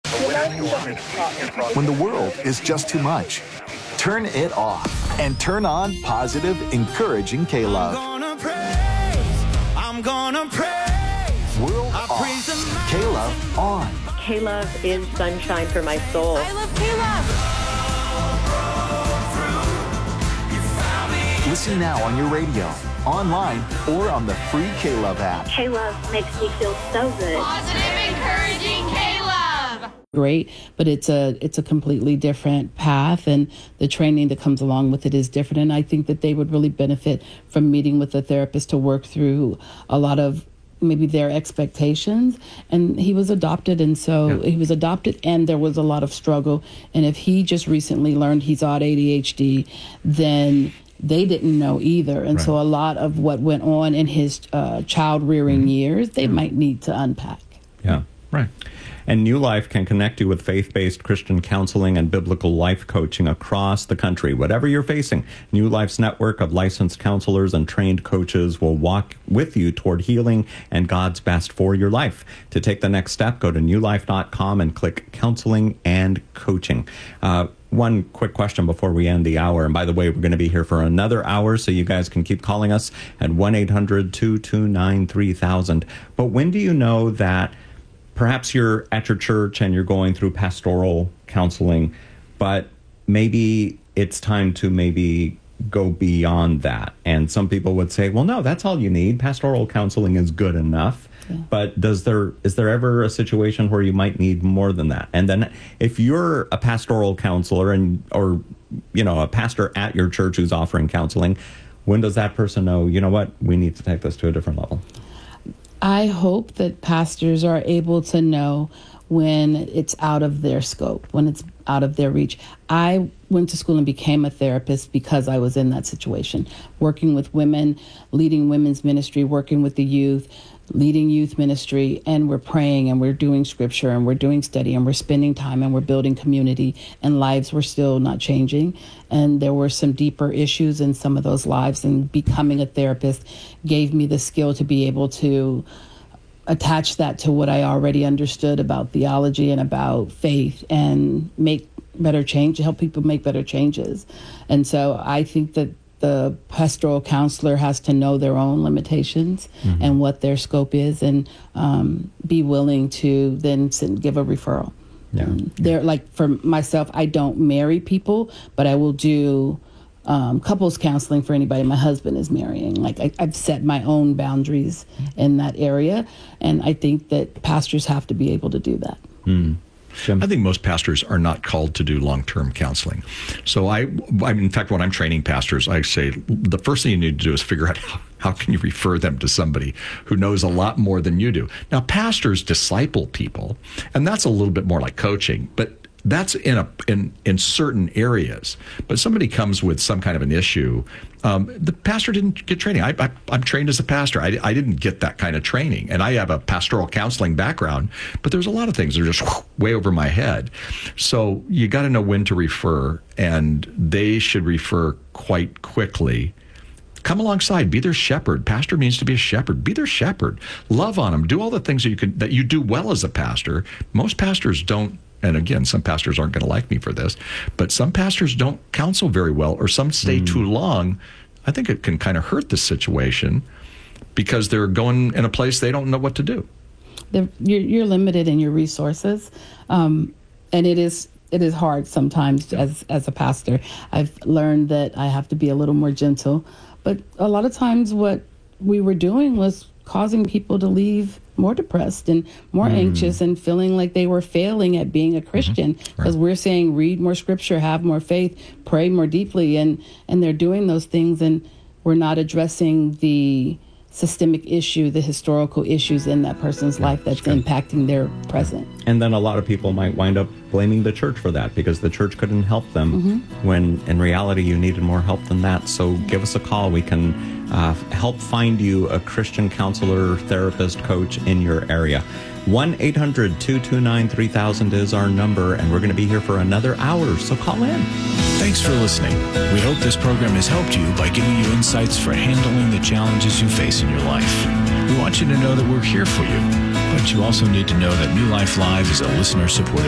When the world is just too much, turn it off and turn on positive, encouraging K-Love. I'm gonna praise. World off. K-Love on. K-Love is sunshine for my soul. I love K-Love. Listen now on your radio, online, or on the free K-Love app. K-Love makes me feel so good. Positive, encouraging K-Love. Great, but it's a completely different path, and the training that comes along with it is different. And I think that they would really benefit from meeting with a therapist to work through a lot of maybe their expectations. And he was adopted, and so he was adopted, and there was a lot of struggle. And if he just recently learned he's on ADHD, then they didn't know either. And so a lot of what went on in his child rearing years, they might need to unpack. Yeah, right. And New Life can connect you with faith-based Christian counseling and biblical life coaching across the country. Whatever you're facing, New Life's network of licensed counselors and trained coaches will walk with you toward healing and God's best for your life. To take the next step, go to newlife.com and click Counseling and Coaching. One quick question before we end the hour. And by the way, we're going to be here for another hour, so you guys can keep calling us at 1-800-229-3000. But when do you know that perhaps you're at your church and you're going through pastoral counseling, but maybe it's time to maybe go beyond that? And some people would say, well, no, that's all you need. Pastoral counseling is good enough. Yeah. But is there ever a situation where you might need more than that? And then if you're a pastoral counselor or a pastor at your church who's offering counseling, when does that person know, you know what, we need to take this to a different level? I hope that pastors are able to know when it's out of their scope, when it's out of their reach. I went to school and became a therapist because I was in that situation, working with women, leading women's ministry, working with the youth, leading youth ministry, and we're praying and we're doing scripture and we're doing study and we're spending time and we're building community, and lives were still not changing. And there were some deeper issues in some of those lives, and becoming a therapist gave me the skill to be able to attach that to what I already understood about theology and about faith and make better change, help people make better changes. And so I think that the pastoral counselor has to know their own limitations and what their scope is, and be willing to then give a referral. Yeah. They're like, for myself, I don't marry people, but I will do couples counseling for anybody my husband is marrying. Like I've set my own boundaries in that area, and I think that pastors have to be able to do that. I think most pastors are not called to do long-term counseling. So in fact, when I'm training pastors, I say the first thing you need to do is figure out how can you refer them to somebody who knows a lot more than you do. Now, pastors disciple people, and that's a little bit more like coaching, but that's in certain areas. But somebody comes with some kind of an issue. The pastor didn't get training. I'm trained as a pastor. I didn't get that kind of training. And I have a pastoral counseling background, but there's a lot of things that are just way over my head. So you got to know when to refer, and they should refer quite quickly. Come alongside, be their shepherd. Pastor means to be a shepherd. Be their shepherd. Love on them. Do all the things that you do well as a pastor. Most pastors don't. And again, some pastors aren't going to like me for this, but some pastors don't counsel very well, or some stay too long. I think it can kind of hurt the situation because they're going in a place they don't know what to do. You're limited in your resources, and it is hard sometimes as a pastor. I've learned that I have to be a little more gentle, but a lot of times what we were doing was causing people to leave more depressed and more anxious and feeling like they were failing at being a Christian, because we're saying read more scripture, have more faith, pray more deeply, and they're doing those things, and we're not addressing the systemic issue, the historical issues in that person's life that's impacting their present. And then a lot of people might wind up blaming the church for that because the church couldn't help them when in reality you needed more help than that. So give us a call. We can help find you a Christian counselor, therapist, coach in your area. 1-800-229-3000 is our number, and we're going to be here for another hour, so call in. Thanks for listening. We hope this program has helped you by giving you insights for handling the challenges you face in your life. We want you to know that we're here for you, but you also need to know that New Life Live is a listener-supported